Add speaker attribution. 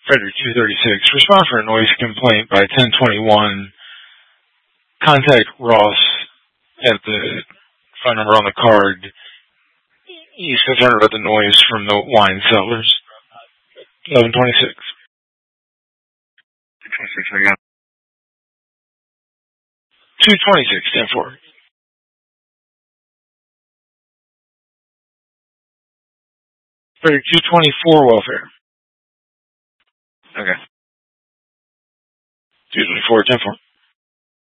Speaker 1: Frederick 236. Respond for a noise complaint by 1021. Contact Ross at the phone number on the card. He's concerned about the noise from the wine cellars. 1126. 226, I got 226, stand for. Frederick 224, welfare. Okay. 224, 10 4.